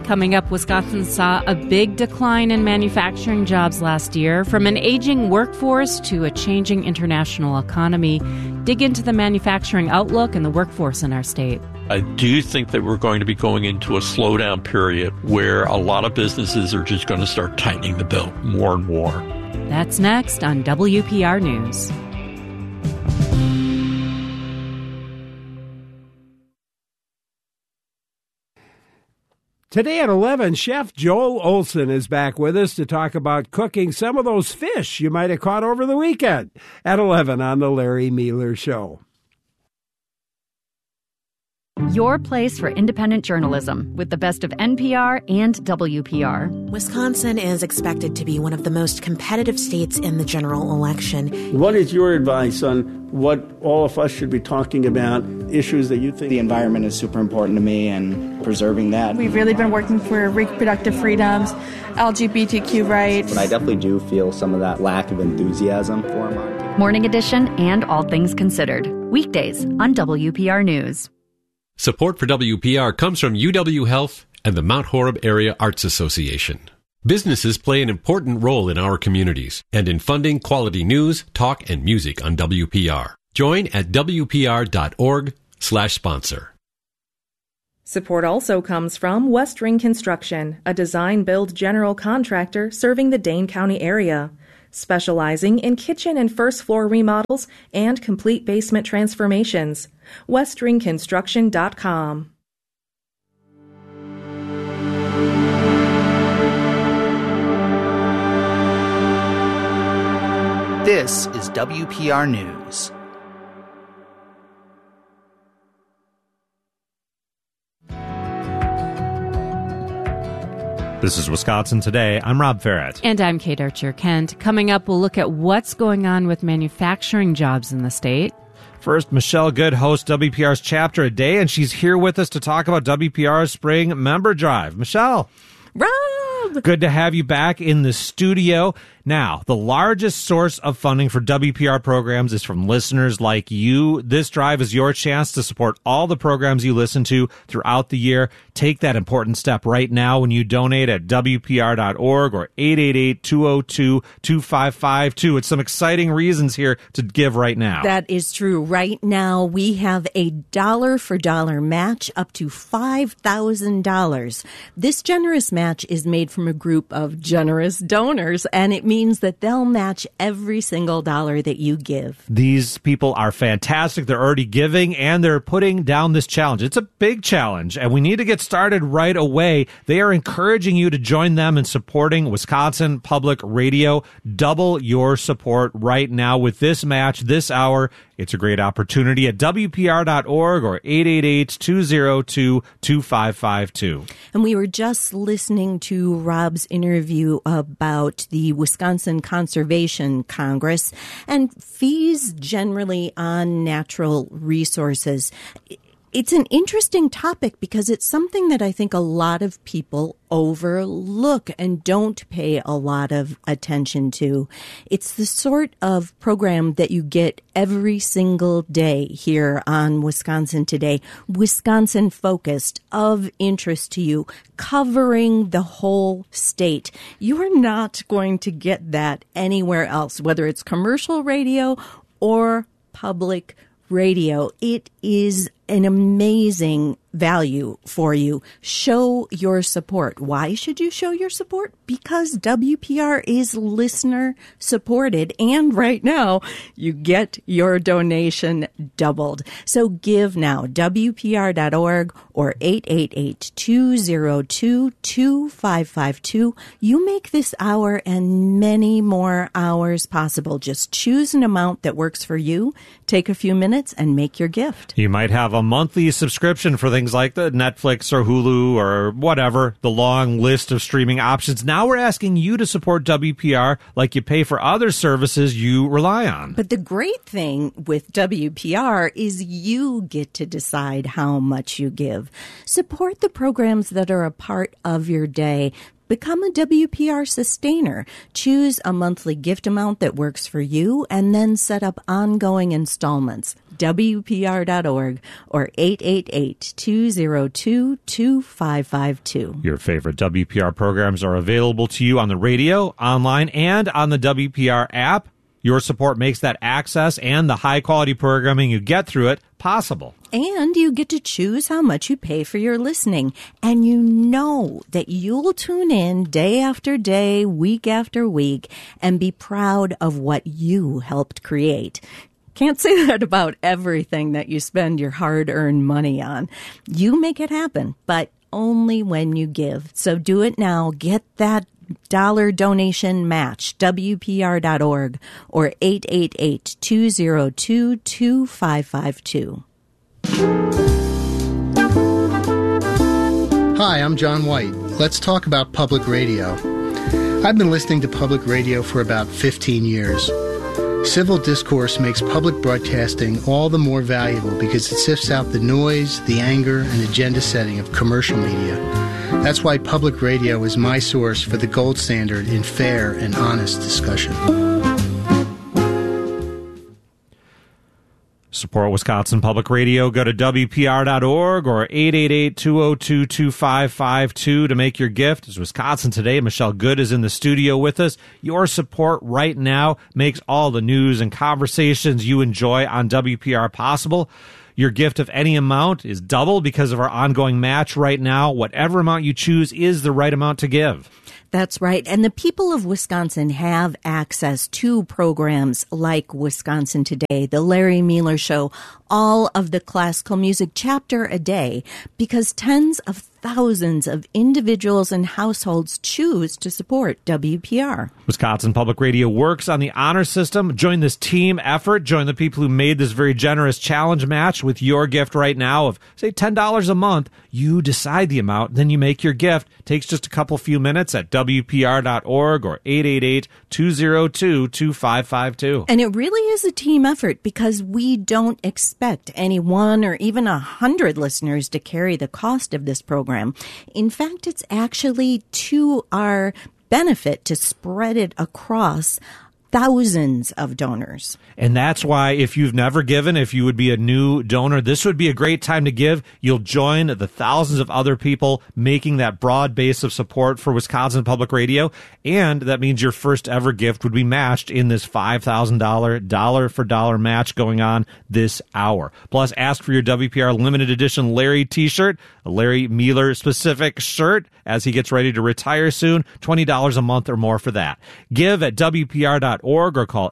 Coming up, Wisconsin saw a big decline in manufacturing jobs last year, from an aging workforce to a changing international economy. Dig into the manufacturing outlook and the workforce in our state. I do think that we're going to be going into a slowdown period where a lot of businesses are just going to start tightening the belt more and more. That's next on WPR News. Today at 11, Chef Joel Olson is back with us to talk about cooking some of those fish you might have caught over the weekend at 11 on The Larry Mealer Show. Your place for independent journalism with the best of NPR and WPR. Wisconsin is expected to be one of the most competitive states in the general election. What is your advice on what all of us should be talking about, issues that you think? The environment is super important to me and preserving that. We've really been working for reproductive freedoms, LGBTQ rights. But I definitely do feel some of that lack of enthusiasm for them. Morning Edition and All Things Considered. Weekdays on WPR News. Support for WPR comes from UW Health and the Mount Horeb Area Arts Association. Businesses play an important role in our communities and in funding quality news, talk, and music on WPR. Join at WPR.org/sponsor. Support also comes from West Ring Construction, a design-build general contractor serving the Dane County area, specializing in kitchen and first-floor remodels and complete basement transformations. westringconstruction.com. This is WPR News. This is Wisconsin Today. I'm Rob Farrett. And I'm Kate Archer-Kent. Coming up, we'll look at what's going on with manufacturing jobs in the state. First, Michelle Good hosts WPR's Chapter a Day, and she's here with us to talk about WPR's Spring Member Drive. Michelle. Rob! Good to have you back in the studio. Now, the largest source of funding for WPR programs is from listeners like you. This drive is your chance to support all the programs you listen to throughout the year. Take that important step right now when you donate at WPR.org or 888-202-2552. It's some exciting reasons here to give right now. That is true. Right now, we have a dollar-for-dollar match up to $5,000. This generous match is made from a group of generous donors, and it means that they'll match every single dollar that you give. These people are fantastic. They're already giving, and they're putting down this challenge. It's a big challenge, and we need to get started right away. They are encouraging you to join them in supporting Wisconsin Public Radio. Double your support right now with this match, this hour. It's a great opportunity at WPR.org or 888-202-2552. And we were just listening to Rob's interview about the Wisconsin Conservation Congress and fees generally on natural resources. It's an interesting topic because it's something that I think a lot of people overlook and don't pay a lot of attention to. It's the sort of program that you get every single day here on Wisconsin Today, Wisconsin focused, of interest to you, covering the whole state. You are not going to get that anywhere else, whether it's commercial radio or public radio. It is an amazing value for you. Show your support. Why should you show your support? Because WPR is listener supported, and right now you get your donation doubled. So give now, WPR.org or 888-202-2552. You make this hour and many more hours possible. Just choose an amount that works for you. Take a few minutes and make your gift. You might have a monthly subscription for things like the Netflix or Hulu or whatever, the long list of streaming options. Now we're asking you to support WPR like you pay for other services you rely on. But the great thing with WPR is you get to decide how much you give. Support the programs that are a part of your day. Become a WPR sustainer. Choose a monthly gift amount that works for you and then set up ongoing installments. WPR.org or 888-202-2552. Your favorite WPR programs are available to you on the radio, online, and on the WPR app. Your support makes that access and the high-quality programming you get through it possible. And you get to choose how much you pay for your listening. And you know that you'll tune in day after day, week after week, and be proud of what you helped create. Can't say that about everything that you spend your hard-earned money on. You make it happen, but only when you give. So do it now. Get that dollar donation match, WPR.org or 888-202-2552. Hi, I'm John White. Let's talk about public radio. I've been listening to public radio for about 15 years. Civil discourse makes public broadcasting all the more valuable because it sifts out the noise, the anger, and agenda setting of commercial media. That's why public radio is my source for the gold standard in fair and honest discussion. Support Wisconsin Public Radio. Go to WPR.org or 888-202-2552 to make your gift. It's Wisconsin Today. Michelle Good is in the studio with us. Your support right now makes all the news and conversations you enjoy on WPR possible. Your gift of any amount is double because of our ongoing match right now. Whatever amount you choose is the right amount to give. That's right. And the people of Wisconsin have access to programs like Wisconsin Today, The Larry Miller Show, all of the classical music chapter a day, because tens of thousands of individuals and households choose to support WPR. Wisconsin Public Radio works on the honor system. Join this team effort. Join the people who made this very generous challenge match with your gift right now of, say, $10 a month. You decide the amount, then you make your gift. Takes just a couple few minutes at WPR.org or 888-202-2552. And it really is a team effort because we don't expect any one or even 100 listeners to carry the cost of this program. In fact, it's actually to our benefit to spread it across thousands of donors. And that's why if you've never given, if you would be a new donor, this would be a great time to give. You'll join the thousands of other people making that broad base of support for Wisconsin Public Radio. And that means your first ever gift would be matched in this $5,000 dollar for dollar match going on this hour. Plus, ask for your WPR limited edition Larry t-shirt, a Larry Miller specific shirt as he gets ready to retire soon. $20 a month or more for that. Give at WPR.org or call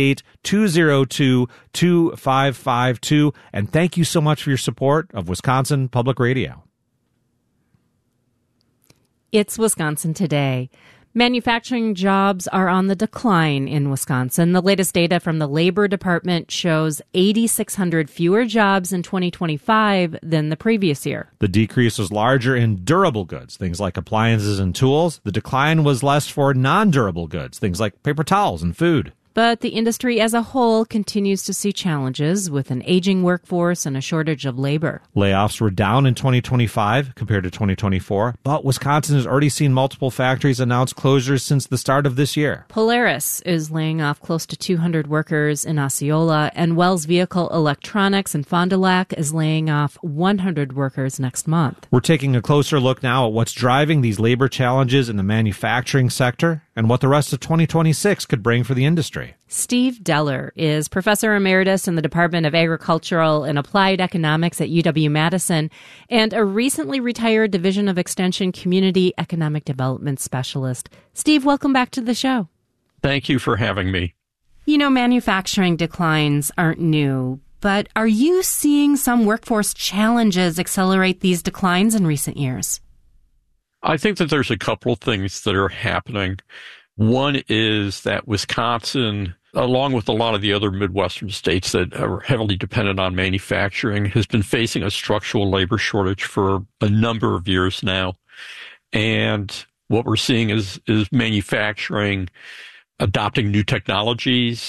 888-202-2552. And thank you so much for your support of Wisconsin Public Radio. It's Wisconsin Today. Manufacturing jobs are on the decline in Wisconsin. The latest data from the Labor Department shows 8,600 fewer jobs in 2025 than the previous year. The decrease was larger in durable goods, things like appliances and tools. The decline was less for non-durable goods, things like paper towels and food. But the industry as a whole continues to see challenges with an aging workforce and a shortage of labor. Layoffs were down in 2025 compared to 2024, but Wisconsin has already seen multiple factories announce closures since the start of this year. Polaris is laying off close to 200 workers in Osceola, and Wells Vehicle Electronics in Fond du Lac is laying off 100 workers next month. We're taking a closer look now at what's driving these labor challenges in the manufacturing sector and what the rest of 2026 could bring for the industry. Steve Deller is Professor Emeritus in the Department of Agricultural and Applied Economics at UW-Madison and a recently retired Division of Extension Community Economic Development Specialist. Steve, welcome back to the show. Thank you for having me. You know, manufacturing declines aren't new, but are you seeing some workforce challenges accelerate these declines in recent years? I think that there's a couple of things that are happening. One is that Wisconsin, along with a lot of the other Midwestern states that are heavily dependent on manufacturing, has been facing a structural labor shortage for a number of years now. And what we're seeing is manufacturing adopting new technologies,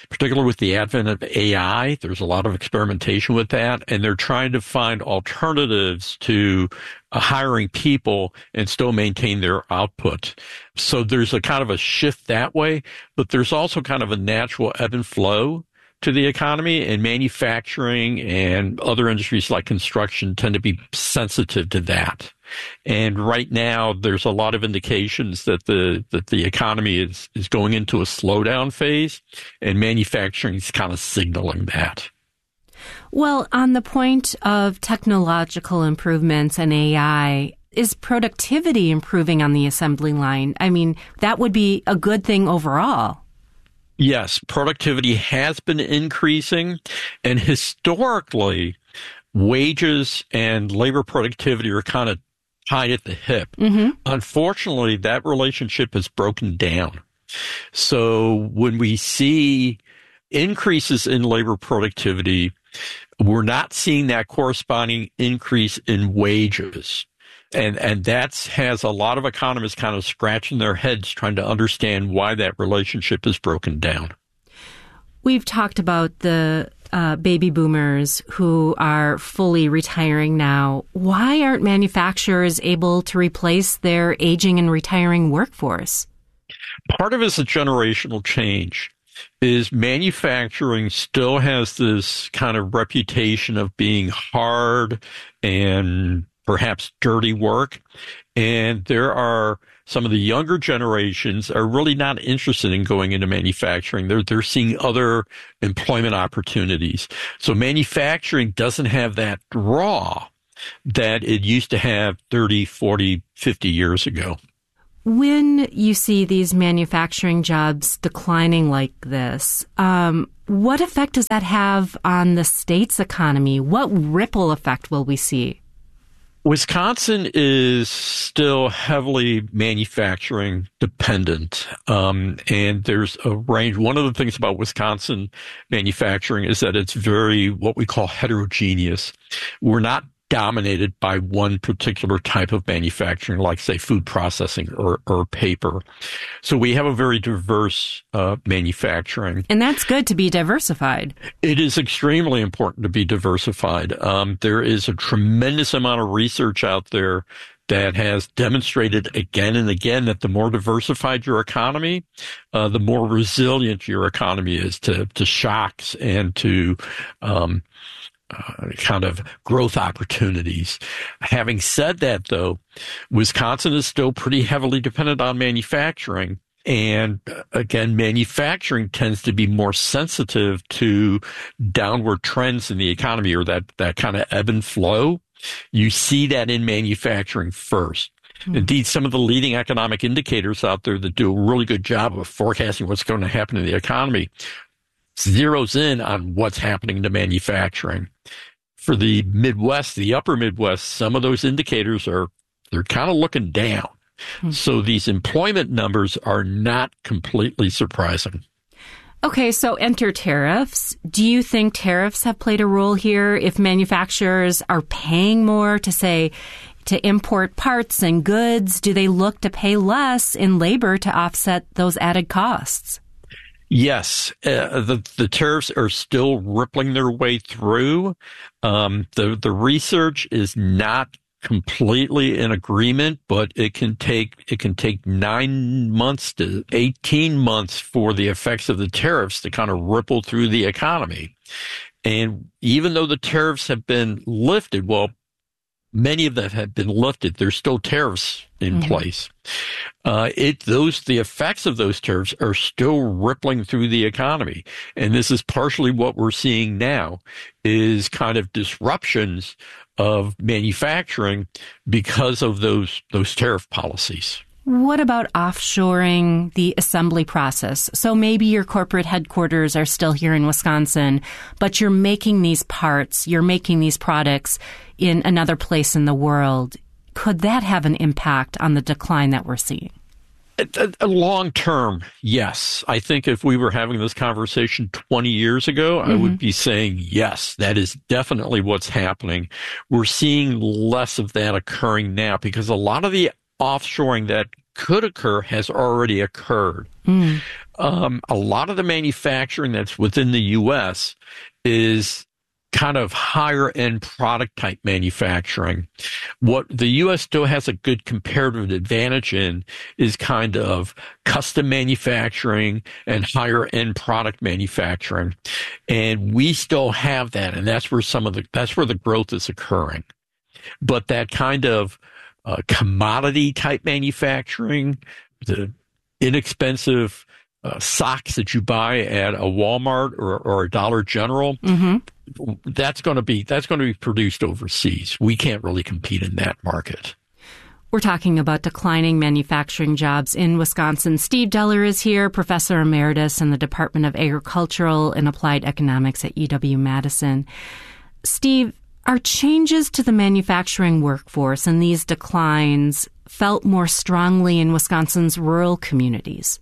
particularly with the advent of AI. There's a lot of experimentation with that, and they're trying to find alternatives to hiring people and still maintain their output. So there's a kind of a shift that way, but there's also kind of a natural ebb and flow to the economy, and manufacturing and other industries like construction tend to be sensitive to that. And right now, there's a lot of indications that the economy is going into a slowdown phase, and manufacturing is kind of signaling that. Well, on the point of technological improvements and AI, is productivity improving on the assembly line? I mean, that would be a good thing overall. Yes, productivity has been increasing, and historically, wages and labor productivity are kind of tied at the hip. Mm-hmm. Unfortunately, that relationship has broken down. So when we see increases in labor productivity, we're not seeing that corresponding increase in wages. And that has a lot of economists kind of scratching their heads trying to understand why that relationship is broken down. We've talked about the baby boomers who are fully retiring now. Why aren't manufacturers able to replace their aging and retiring workforce? Part of it is a generational change. Is manufacturing still has this kind of reputation of being hard and perhaps dirty work. And there are some of the younger generations are really not interested in going into manufacturing. They're seeing other employment opportunities. So manufacturing doesn't have that draw that it used to have 30, 40, 50 years ago. When you see these manufacturing jobs declining like this, what effect does that have on the state's economy? What ripple effect will we see? Wisconsin is still heavily manufacturing dependent, and there's a range. One of the things about Wisconsin manufacturing is that it's very what we call heterogeneous. We're not dominated by one particular type of manufacturing, like, say, food processing or paper. So we have a very diverse manufacturing. And that's good to be diversified. It is extremely important to be diversified. There is a tremendous amount of research out there that has demonstrated again and again that the more diversified your economy, the more resilient your economy is to shocks and to kind of growth opportunities. Having said that, though, Wisconsin is still pretty heavily dependent on manufacturing. And again, manufacturing tends to be more sensitive to downward trends in the economy, or that kind of ebb and flow. You see that in manufacturing first. Mm-hmm. Indeed, some of the leading economic indicators out there that do a really good job of forecasting what's going to happen in the economy zeroes in on what's happening to manufacturing. For the Midwest, the upper Midwest, some of those indicators they're kind of looking down. Mm-hmm. So these employment numbers are not completely surprising. Okay, so enter tariffs. Do you think tariffs have played a role here? If manufacturers are paying more to import parts and goods, do they look to pay less in labor to offset those added costs? Yes, the tariffs are still rippling their way through. The research is not completely in agreement, but it can take 9 months to 18 months for the effects of the tariffs to kind of ripple through the economy. And even though the tariffs have been lifted, well, many of them have been lifted, there's still tariffs in mm-hmm. place. The effects of those tariffs are still rippling through the economy. And this is partially what we're seeing now is kind of disruptions of manufacturing because of those tariff policies. What about offshoring the assembly process? So maybe your corporate headquarters are still here in Wisconsin, but you're making these parts, you're making these products in another place in the world. Could that have an impact on the decline that we're seeing? Long term, yes. I think if we were having this conversation 20 years ago, mm-hmm. I would be saying, yes, that is definitely what's happening. We're seeing less of that occurring now because a lot of the offshoring that could occur has already occurred. A lot of the manufacturing that's within the U.S. is kind of higher end product type manufacturing. What the U.S. still has a good comparative advantage in is kind of custom manufacturing and higher end product manufacturing. And we still have that. And that's where that's where the growth is occurring. But that kind of commodity type manufacturing, the inexpensive socks that you buy at a Walmart or a Dollar General, that's going to be produced overseas. We can't really compete in that market. We're talking about declining manufacturing jobs in Wisconsin. Steve Deller is here, Professor Emeritus in the Department of Agricultural and Applied Economics at UW-Madison. Steve, are changes to the manufacturing workforce and these declines felt more strongly in Wisconsin's rural communities?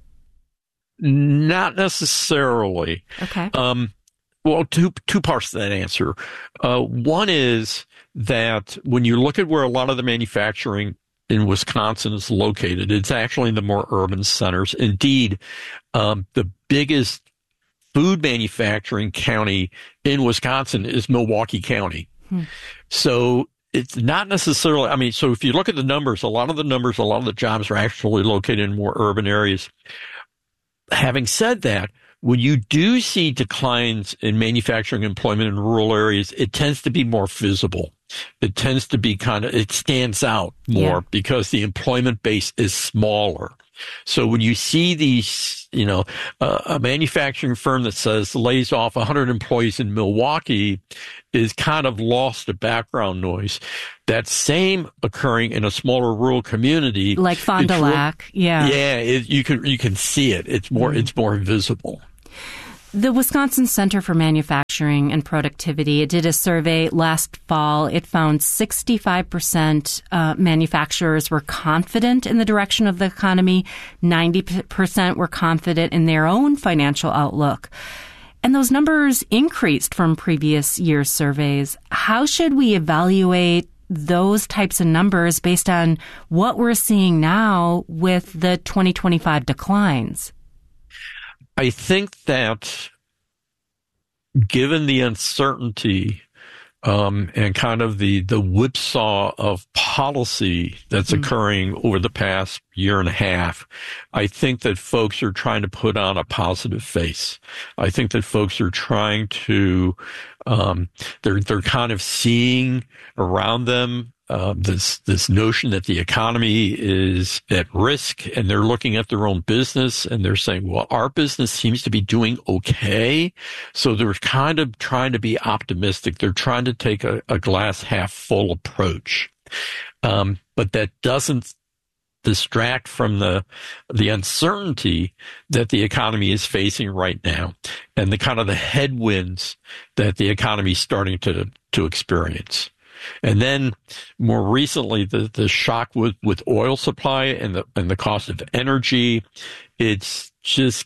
Not necessarily. Okay. Well, two parts to that answer. One is that when you look at where a lot of the manufacturing in Wisconsin is located, it's actually in the more urban centers. Indeed, the biggest food manufacturing county in Wisconsin is Milwaukee County. So it's not necessarily, so if you look at the numbers, a lot of the jobs are actually located in more urban areas. Having said that, when you do see declines in manufacturing employment in rural areas, it tends to be more visible. It tends to be it stands out more because the employment base is smaller. So when you see these, a manufacturing firm that says lays off 100 employees in Milwaukee is kind of lost to background noise. That same occurring in a smaller rural community, like Fond du Lac, you can see it. It's more visible. The Wisconsin Center for Manufacturing and Productivity, it did a survey last fall. It found 65% manufacturers were confident in the direction of the economy. 90% were confident in their own financial outlook. And those numbers increased from previous year's surveys. How should we evaluate those types of numbers based on what we're seeing now with the 2025 declines? I think that given the uncertainty and kind of the whipsaw of policy that's occurring over the past year and a half, I think that folks are trying to put on a positive face. I think that folks are trying to they're kind of seeing around them this notion that the economy is at risk, and they're looking at their own business and they're saying, well, our business seems to be doing okay. So they're kind of trying to be optimistic. They're trying to take a glass half full approach. But that doesn't distract from the uncertainty that the economy is facing right now and the kind of the headwinds that the economy is starting to experience. And then more recently, the shock with oil supply and the cost of energy, it's just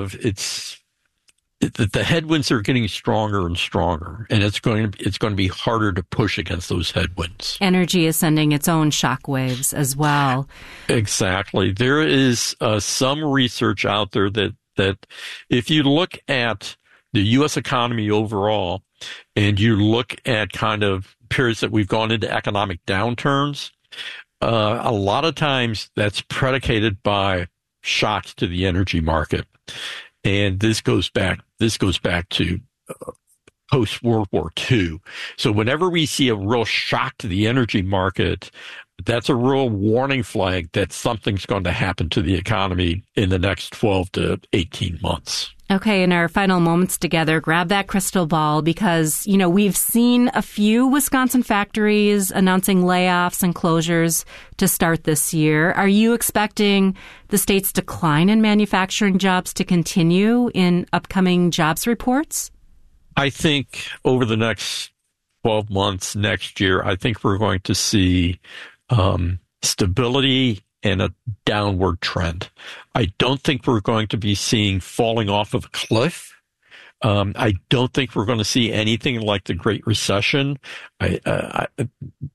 the headwinds are getting stronger and stronger, and it's going to be harder to push against those headwinds. Energy is sending its own shockwaves as well. Exactly. There is some research out there that if you look at the U.S. economy overall, and you look at kind of periods that we've gone into economic downturns, a lot of times that's predicated by shocks to the energy market. And this goes back to post-World War II. So whenever we see a real shock to the energy market, that's a real warning flag that something's going to happen to the economy in the next 12 to 18 months. Okay, in our final moments together, grab that crystal ball because, we've seen a few Wisconsin factories announcing layoffs and closures to start this year. Are you expecting the state's decline in manufacturing jobs to continue in upcoming jobs reports? I think over the next 12 months, next year, I think we're going to see stability and a downward trend. I don't think we're going to be seeing falling off of a cliff. I don't think we're going to see anything like the Great Recession.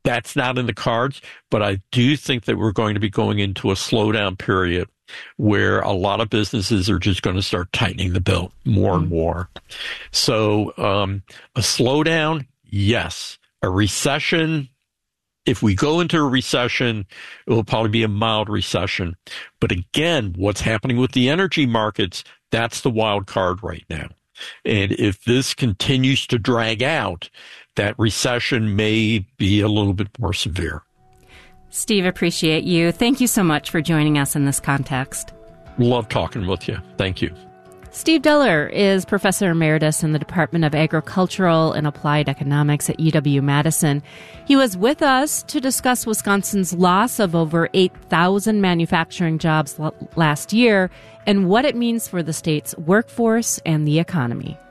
That's not in the cards, but I do think that we're going to be going into a slowdown period where a lot of businesses are just going to start tightening the belt more and more. So a slowdown, yes. A recession, if we go into a recession, it will probably be a mild recession. But again, what's happening with the energy markets, that's the wild card right now. And if this continues to drag out, that recession may be a little bit more severe. Steve, appreciate you. Thank you so much for joining us in this context. Love talking with you. Thank you. Steve Diller is Professor Emeritus in the Department of Agricultural and Applied Economics at UW-Madison. He was with us to discuss Wisconsin's loss of over 8,000 manufacturing jobs last year and what it means for the state's workforce and the economy.